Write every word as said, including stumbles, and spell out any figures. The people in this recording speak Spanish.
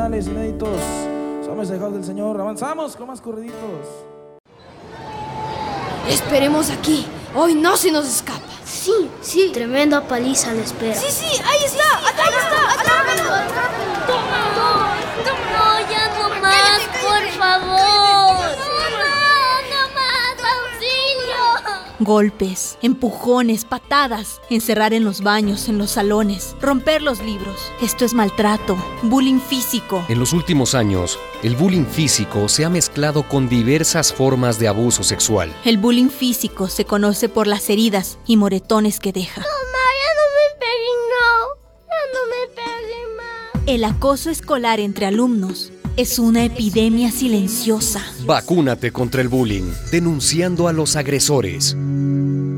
originales, inéditos. Somos hijos del Señor. Avanzamos con más corriditos. Esperemos aquí. Hoy no se nos escapa. Sí, sí. Tremenda paliza le espera. Sí, sí, ahí está. Acá está. Atrápalo. Toma. No, ya no más, por favor. No más, auxilio. Golpes, empujones, patadas, encerrar en los baños, en los salones, romper los libros. Esto es maltrato, bullying físico. En los últimos años, el bullying físico se ha mezclado con diversas formas de abuso sexual. El bullying físico se conoce por las heridas y moretones que deja. Mamá, ya no me peguen, no. Ya no me peguen más. El acoso escolar entre alumnos es una epidemia silenciosa. Vacúnate contra el bullying, denunciando a los agresores.